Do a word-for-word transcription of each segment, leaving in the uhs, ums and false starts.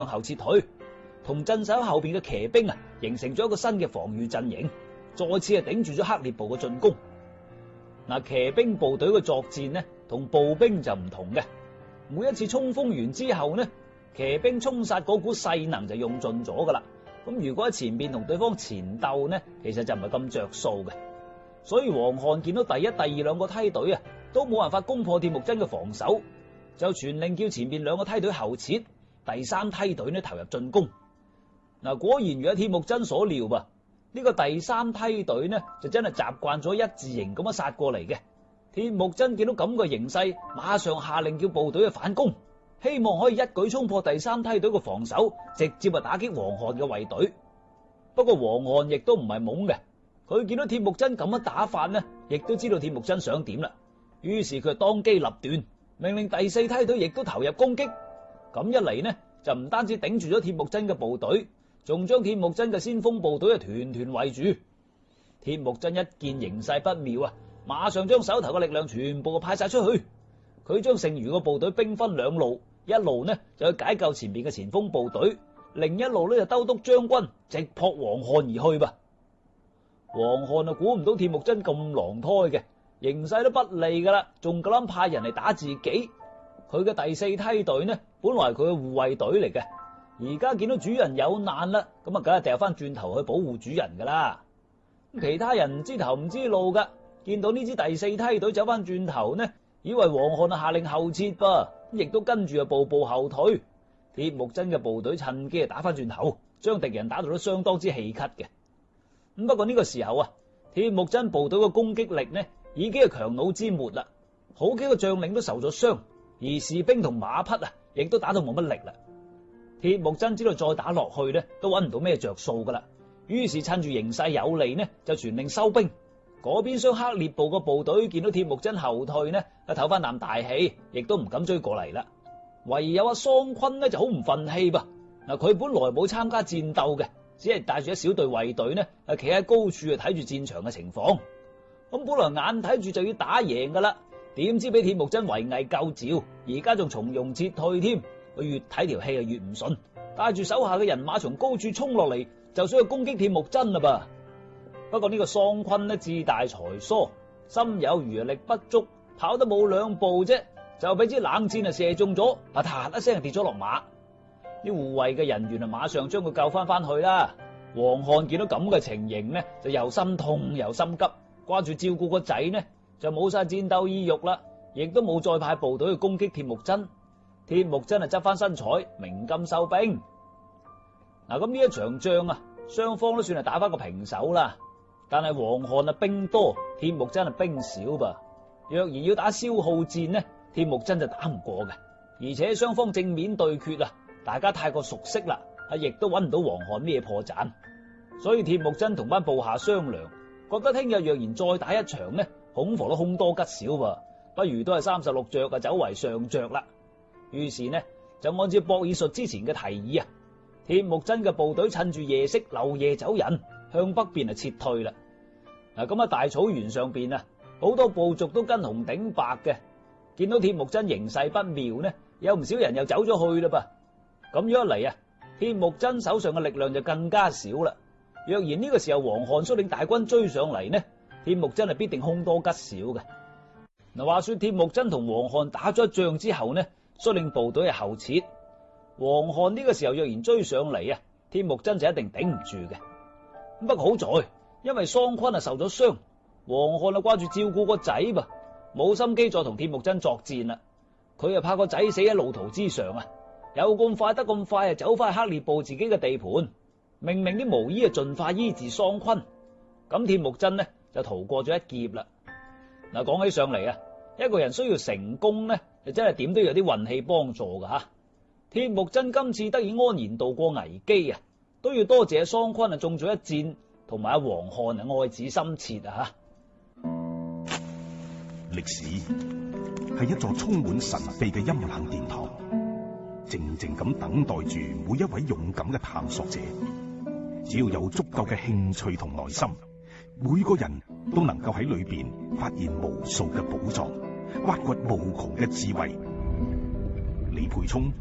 向後撤退，同鎮守後邊嘅騎兵啊，形成咗一個新嘅防禦陣營，再次係頂住咗克烈部嘅進攻。嗱，騎兵部隊嘅作戰呢，同步兵就唔同嘅。每一次衝鋒完之後呢，騎兵衝殺嗰股勢能就用盡咗噶啦。咁如果喺前邊同對方纏鬥呢，其實就唔係咁着數嘅。所以黃漢見到第一、第二兩個梯隊啊，都冇辦法攻破鐵木真嘅防守，就傳令叫前邊兩個梯隊後撤，第三梯隊呢投入進攻。嗱，果然如鐵木真所料噃，呢個第三梯隊呢就真係習慣咗一字形咁樣殺過嚟嘅。鐵木真見到咁嘅形勢，馬上下令叫部隊去反攻，希望可以一舉衝破第三梯隊嘅防守，直接啊打擊黃漢嘅衛隊。不過黃漢亦都唔係懵嘅，佢見到鐵木真咁樣打法呢，亦都知道鐵木真想點啦。於是佢當機立斷，命令第四梯隊亦都投入攻擊。咁一嚟呢，就唔單止頂住咗鐵木真嘅部隊，仲將鐵木真嘅先鋒部隊啊團團圍住。鐵木真一見形勢不妙啊，馬上將手頭嘅力量全部派晒出去。佢將剩餘嘅部隊兵分兩路，一路呢就去解救前面嘅前鋒部隊，另一路呢就兜督將軍直撲黃漢而去吧。黃漢啊，估唔到鐵木真咁狼胎嘅，形勢都不利噶啦，仲夠膽派人嚟打自己。佢嘅第四梯隊呢，本來係佢嘅護衛隊嚟嘅，而家見到主人有難啦，咁啊，梗係掉翻轉頭去保護主人噶啦。其他人唔知頭唔知路噶，見到呢支第四梯隊走翻轉頭呢，以為黃漢啊下令後撤噃，亦都跟住啊步步後退。鐵木真嘅部隊趁機啊打翻轉頭，將敵人打到都相當之氣咳嘅。咁不過呢個時候啊，鐵木真部隊嘅攻擊力呢，已經係強弩之末啦，好幾個將領都受咗傷，而士兵同馬匹啊，亦都打到冇乜力啦。鐵木真知道再打落去呢，都揾唔到咩着數噶啦，於是趁住形勢有利呢，就傳令收兵。嗰邊廂克烈部嘅部隊見到鐵木真後退呢，啊唞翻啖大氣，亦都唔敢追過嚟啦。唯有阿桑坤呢就好唔忿氣噃。嗱，佢本來冇參加戰鬥嘅，只係帶住一小隊衛隊呢，啊企喺高處啊睇住戰場嘅情況。咁本來眼睇住就要打贏噶啦，點知俾鐵木真圍魏救趙，而家仲從容撤退添。佢越睇條氣啊越唔順，帶住手下嘅人馬從高處衝落嚟，就想去攻擊鐵木真啦噃。不過呢個桑坤呢志大才疏，心有餘力不足，跑得冇兩步啫，就俾支冷箭啊射中咗，啊嗒一聲跌咗落馬。啲護衛嘅人員啊馬上將佢救翻翻去啦。黃漢見到咁嘅情形呢，就又心痛又心急，掛住照顧個仔呢，就冇晒戰鬥意欲啦，亦都冇再派部隊去攻擊鐵木真。鐵木真啊執翻身彩，鳴金收兵。嗱，咁呢一場仗啊，雙方都算係打翻個平手啦。但係黃漢啊兵多，鐵木真啊兵少噃。若然要打消耗戰呢，鐵木真就打唔過嘅。而且雙方正面對決啊，大家太過熟悉啦，啊亦都揾唔到黃漢咩破綻。所以鐵木真同班部下商量，覺得聽日若然再打一場呢，恐防都凶多吉少噃，不如都係三十六着啊走為上着啦。於是呢，就按照博爾術之前嘅提議啊，鐵木真嘅部隊趁住夜色漏夜走人，向北邊啊撤退啦。嗱，咁喺大草原上邊啊，好多部族都跟紅頂白嘅，見到鐵木真形勢不妙呢，有唔少人又走咗去啦噃。咁樣一嚟啊，鐵木真手上嘅力量就更加少啦。若然呢個時候黃漢率領大軍追上嚟呢，鐵木真係必定凶多吉少嘅。嗱，話說鐵木真同黃漢打咗一仗之後呢，率領部隊係後撤。黃漢呢個時候若然追上嚟啊，鐵木真就一定頂唔住嘅。不過好在，因為桑坤啊受咗傷，黃漢啊掛住照顧個仔噃，冇心機再同鐵木真作戰啦。佢啊怕個仔死喺路途之上啊，有咁快得咁快啊走翻去克烈部自己嘅地盤，命令啲巫醫啊盡快醫治桑坤。咁鐵木真呢就逃過咗一劫啦。嗱，講起上嚟啊，一個人需要成功呢，就真係點都有啲運氣幫助噶吓。鐵木真今次得以安然度過危機啊，都要多謝桑坤啊中咗一箭，同埋阿黃漢啊愛子心切啊吓。 歷史係一座充滿神秘嘅陰冷殿堂，靜靜咁等待住每一位勇敢嘅探索者。只要有足夠嘅興趣同耐心，每個人都能夠喺裏邊發現無數嘅寶藏，挖掘無窮嘅智慧。李培聰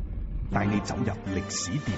帶你走入歷史殿